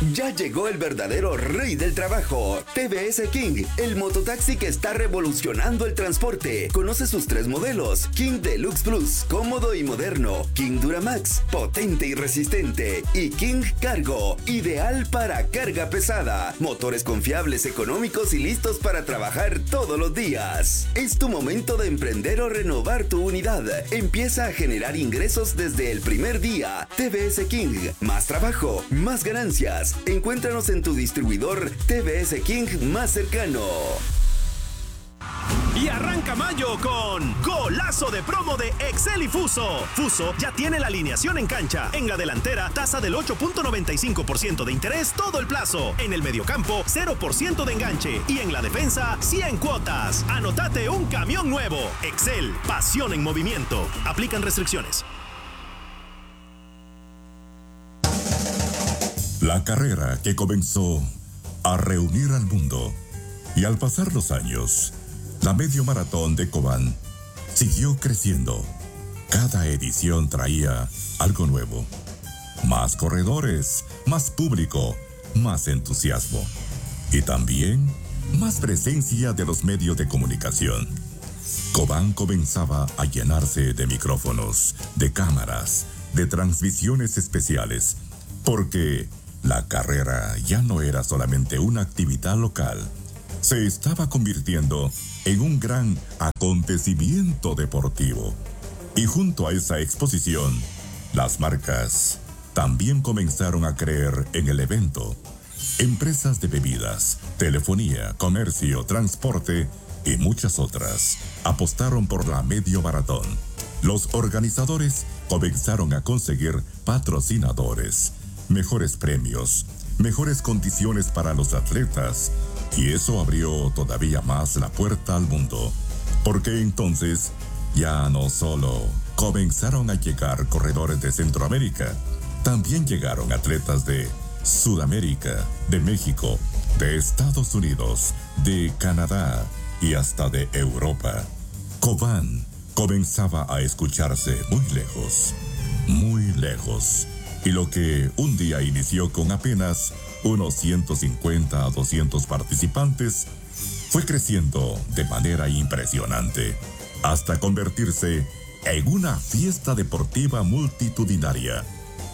Ya llegó el verdadero rey del trabajo, TVS King, el mototaxi que está revolucionando el transporte. Conoce sus 3 modelos: King Deluxe Plus, cómodo y moderno; King Duramax, potente y resistente; y King Cargo, ideal para carga pesada. Motores confiables, económicos y listos para trabajar todos los días. Es tu momento de emprender o renovar tu unidad. Empieza a generar ingresos desde el primer día. TVS King, más trabajo, más ganancias. Encuéntranos en tu distribuidor TVS King más cercano. Y arranca mayo con golazo de promo de Excel y Fuso. Fuso ya tiene la alineación en cancha. En la delantera, tasa del 8.95% de interés todo el plazo. En el mediocampo, 0% de enganche. Y en la defensa, 100 cuotas. Anotate un camión nuevo. Excel, pasión en movimiento. Aplican restricciones. La carrera que comenzó a reunir al mundo, y al pasar los años, la medio maratón de Cobán siguió creciendo. Cada edición traía algo nuevo. Más corredores, más público, más entusiasmo. Y también más presencia de los medios de comunicación. Cobán comenzaba a llenarse de micrófonos, de cámaras, de transmisiones especiales, porque la carrera ya no era solamente una actividad local. Se estaba convirtiendo en un gran acontecimiento deportivo. Y junto a esa exposición, las marcas también comenzaron a creer en el evento. Empresas de bebidas, telefonía, comercio, transporte y muchas otras apostaron por la medio maratón. Los organizadores comenzaron a conseguir patrocinadores, mejores premios, mejores condiciones para los atletas, y eso abrió todavía más la puerta al mundo, porque entonces ya no solo comenzaron a llegar corredores de Centroamérica, también llegaron atletas de Sudamérica, de México, de Estados Unidos, de Canadá y hasta de Europa. Cobán comenzaba a escucharse muy lejos, muy lejos. Y lo que un día inició con apenas unos 150 a 200 participantes, fue creciendo de manera impresionante, hasta convertirse en una fiesta deportiva multitudinaria.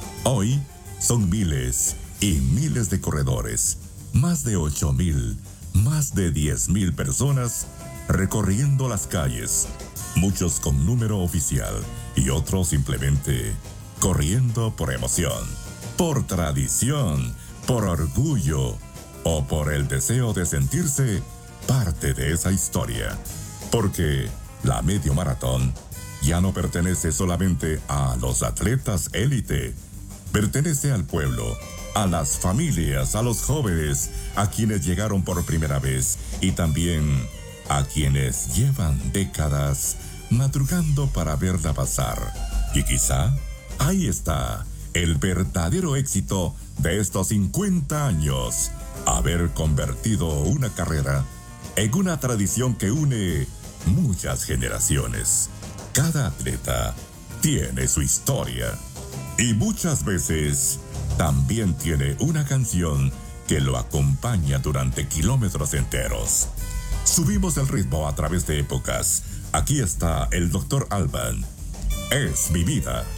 Hoy son miles y miles de corredores, más de 8,000, más de 10,000 personas recorriendo las calles, muchos con número oficial y otros simplemente corriendo por emoción, por tradición, por orgullo o por el deseo de sentirse parte de esa historia. Porque la medio maratón ya no pertenece solamente a los atletas élite, pertenece al pueblo, a las familias, a los jóvenes, a quienes llegaron por primera vez y también a quienes llevan décadas madrugando para verla pasar. Y quizá ahí está el verdadero éxito de estos 50 años, haber convertido una carrera en una tradición que une muchas generaciones. Cada atleta tiene su historia y muchas veces también tiene una canción que lo acompaña durante kilómetros enteros. Subimos el ritmo a través de épocas. Aquí está el Dr. Alban. Es mi vida.